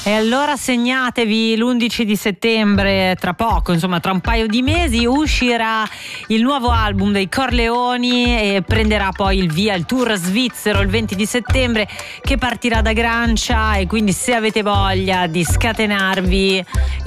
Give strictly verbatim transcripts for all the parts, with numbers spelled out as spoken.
E allora segnatevi l'undici di settembre, tra poco, insomma tra un paio di mesi, uscirà il nuovo album dei Corleoni e prenderà poi il via il tour svizzero il venti di settembre, che partirà da Grancia. E quindi se avete voglia di scatenarvi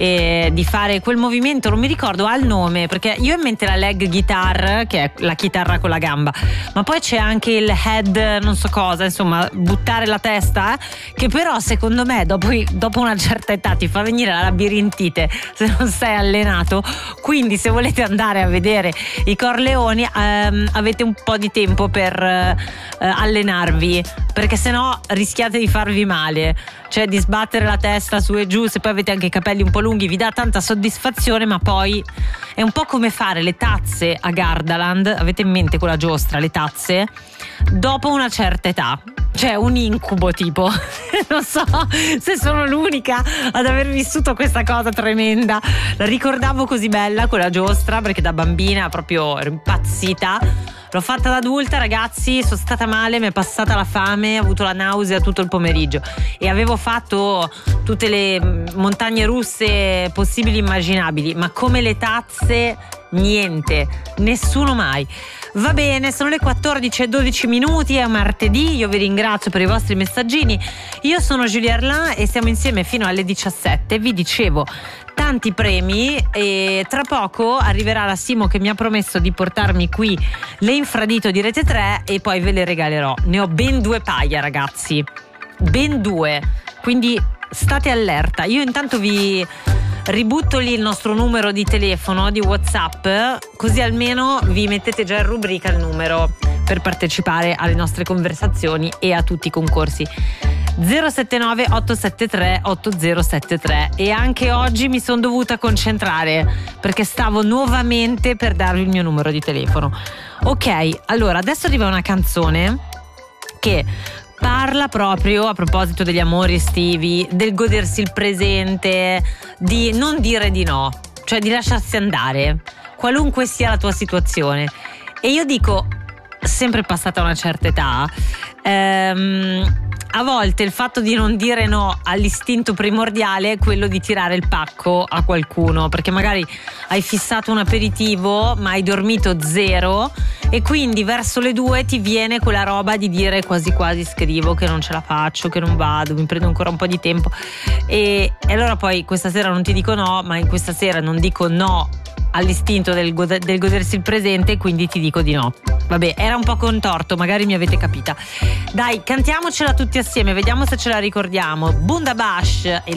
e di fare quel movimento, non mi ricordo ha il nome, perché io ho in mente la leg guitar, che è la chitarra con la gamba, ma poi c'è anche il head non so cosa, insomma buttare la testa, eh, che però secondo me dopo, dopo una certa età ti fa venire la labirintite se non sei allenato. Quindi se volete andare a vedere i Corleoni ehm, avete un po' di tempo per eh, allenarvi, perché sennò rischiate di farvi male, cioè di sbattere la testa su e giù. Se poi avete anche i capelli un po' lunghi vi dà tanta soddisfazione, ma poi è un po' come fare le tazze a Gardaland, avete in mente quella giostra, le tazze dopo una certa età, cioè un incubo tipo. Non so se sono l'unica ad aver vissuto questa cosa tremenda. La ricordavo così bella quella giostra, perché da bambina proprio ero impazzita. L'ho fatta da adulta, ragazzi, sono stata male, mi è passata la fame, ho avuto la nausea tutto il pomeriggio e avevo fatto tutte le montagne russe possibili e immaginabili, ma come le tazze niente, nessuno mai. Va bene, sono le quattordici e dodici minuti, è martedì, io vi ringrazio per i vostri messaggini. Io sono Giulia Erlin e siamo insieme fino alle diciassette. Vi dicevo, tanti premi e tra poco arriverà la Simo che mi ha promesso di portarmi qui le infradito di Rete tre e poi ve le regalerò. Ne ho ben due paia, ragazzi, ben due, quindi state allerta. Io intanto vi ributto lì il nostro numero di telefono di WhatsApp, così almeno vi mettete già in rubrica il numero per partecipare alle nostre conversazioni e a tutti i concorsi. zero sette nove otto sette tre otto zero sette tre. E anche oggi mi sono dovuta concentrare perché stavo nuovamente per darvi il mio numero di telefono. Ok, allora adesso arriva una canzone che parla proprio, a proposito degli amori estivi, del godersi il presente, di non dire di no, cioè di lasciarsi andare qualunque sia la tua situazione. E io dico, sempre passata una certa età, ehm, a volte il fatto di non dire no all'istinto primordiale è quello di tirare il pacco a qualcuno, perché magari hai fissato un aperitivo ma hai dormito zero e quindi verso le due ti viene quella roba di dire quasi quasi scrivo che non ce la faccio, che non vado, mi prendo ancora un po' di tempo e, e allora poi questa sera non ti dico no, ma in questa sera non dico no all'istinto del, gode- del godersi il presente, quindi ti dico di no. Vabbè, era un po' contorto, magari mi avete capita. Dai, cantiamocela tutti assieme, vediamo se ce la ricordiamo. Bundabash e